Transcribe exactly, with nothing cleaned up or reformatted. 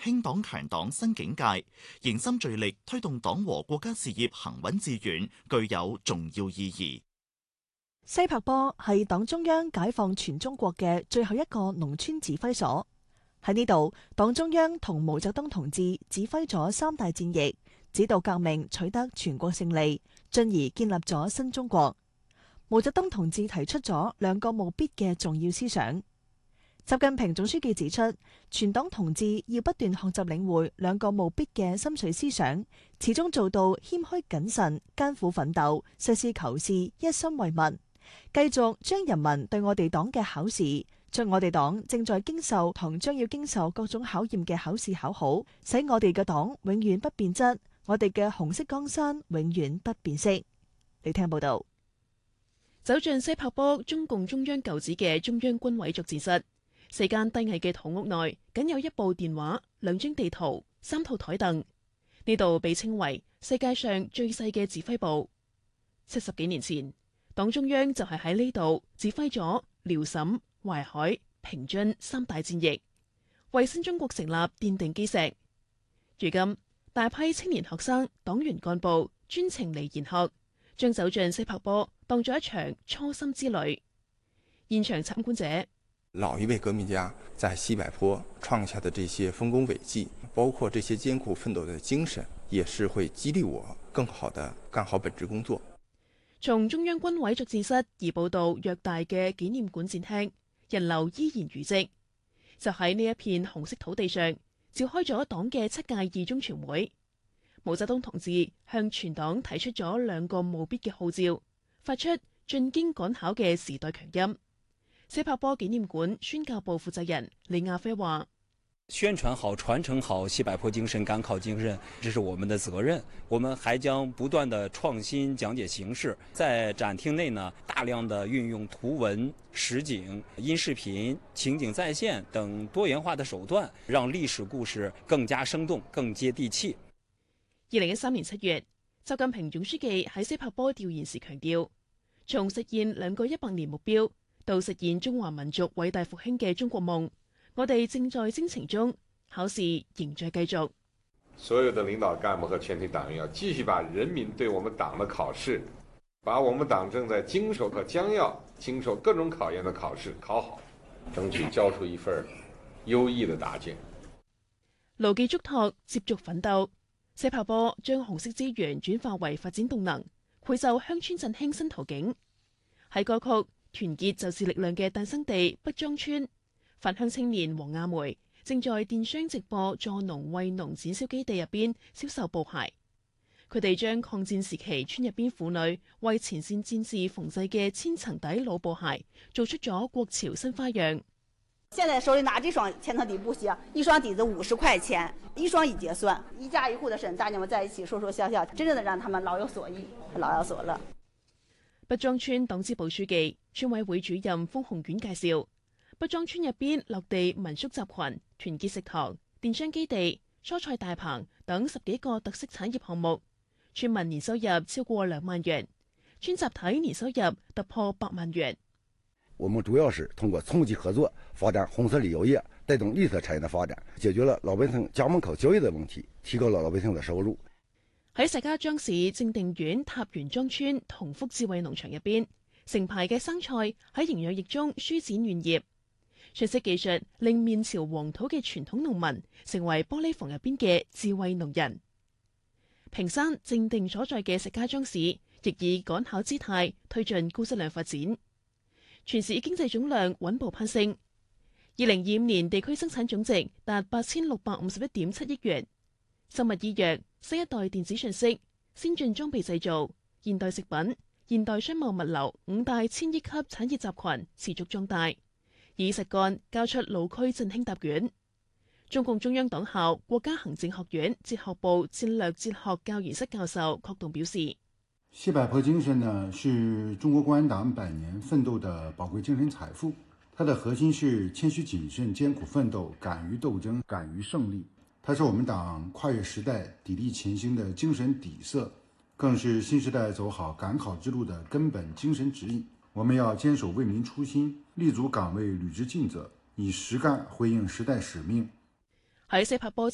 興黨強黨新境界，凝心聚力推動黨和國家事業行穩致遠，具有重要意義。 西柏坡係黨中央解放全中國嘅最後一個農村指揮所。喺呢度，黨中央同毛澤東同志指揮咗三大戰役，指導革命取得全國勝利，進而建立咗新中國。毛澤東同志提出咗兩個務必嘅重要思想。習近平總書記指出，全黨同志要不斷學習領會兩個務必嘅心水思想，始終做到謙虛謹慎、艱苦奮鬥、實事求是、一心為民，繼續將人民對我哋黨嘅考試，將我哋黨正在經受同將要經受各種考驗嘅考試考好，使我哋嘅黨永遠不變質，我哋嘅紅色江山永遠不變色。你聽報道。 走進西柏坡中共中央舊址嘅中央軍委作戰室，四間低矮嘅土屋內，僅有一部電話、兩張地圖、三套台凳。呢度被稱為世界上最細嘅指揮部。七十幾年前，黨中央就係喺呢度指揮咗遼瀋、淮海、平津三大戰役，為新中國成立奠定基石。如今，大批青年學生、黨員幹部專程嚟研學，將走進西柏坡當作一場初心之旅。現場參觀者， 老一輩革命家在西柏坡創下的這些豐功偉績，包括這些艱苦奮鬥的精神，也是會激勵我更好地幹好本職工作。 從中央軍委作戰室移步到偌大嘅紀念館展廳，人流依然如織。就喺呢一片紅色土地上，召開咗黨嘅七屆二中全會。毛澤東同志向全黨提出咗兩個務必嘅號召，發出進京趕考嘅時代強音。西柏坡紀念館宣教部負責人李亞飛話： 宣傳好、傳承好西柏坡精神、趕考精神，這是我們的責任。我們還將不斷的創新講解形式，在展廳內呢，大量的運用圖文、實景、音視頻、情景再現等多元化的手段，讓歷史故事更加生動、更接地氣。 二零一三年七月，習近平總書記喺西柏坡調研時強調，從實現兩個一百年目標到實現中華民族偉大復興嘅中國夢，我哋正在征程中，考試仍在繼續。 所有的領導幹部和全體黨員要繼續把人民對我們黨的考試，把我們黨正在經受和將要經受各種考驗的考試考好，爭取交出一份優異的答卷。 牢記囑託，接續奮鬥。西柏坡將紅色資源轉化為發展動能，繪就鄉村振興新圖景。喺歌曲《團結就是力量》嘅誕生地畢莊村，返鄉青年黃亞梅正在電商直播助農為農展銷基地入邊銷售布鞋。佢哋將抗戰時期村入邊婦女為前線戰士縫製嘅千層底老布鞋，做出咗國潮新花樣。 現在手裏拿這雙千層底布鞋，一雙底子五十塊錢，一雙一結算，一家一戶的人，大家們在一起說說笑笑，真正的讓他們老有所依，老有所樂。 畢莊村黨支部書記、村委會主任封紅遠介紹，畢莊村入邊落地民宿集群、團結食堂、電商基地、蔬菜大棚等十幾個特色產業項目，村民年收入超過兩萬元，村集體年收入突破百萬元。 我們主要是通過村集合作，發展紅色旅遊業，帶動綠色產業的發展，解決了老百姓家門口就業的問題，提高了老百姓的收入。 喺石家莊市正定縣塔園莊村同福智慧農場入邊，成排嘅生菜喺營養液中舒展嫩葉，出色技術令面朝黃土嘅傳統農民成為玻璃房入邊嘅智慧農人。平山正定所在嘅石家莊市亦以趕考姿態推進高質量發展。全市經濟總量穩步攀升，二零二五年地區生產總值達八千六百五十一點七億元。生物醫藥、新一代電子信息、先進裝備製造、現代食品、現代商務物流五大千億級產業集群持續壯大，以實幹交出老區振興答卷。中共中央黨校國家行政學院哲學部戰略哲學教研室教授郝棟表示， 西柏坡精神呢，是中國共產黨百年奮鬥的寶貴精神財富。它的核心是謙虛謹慎、艱苦奮鬥、敢於鬥爭、敢於勝利。它是我們黨跨越時代、砥礪前行的精神底色，更是新時代走好趕考之路的根本精神指引。我們要堅守為民初心，立足崗位，履職盡責，以實幹回應時代使命。 喺西柏坡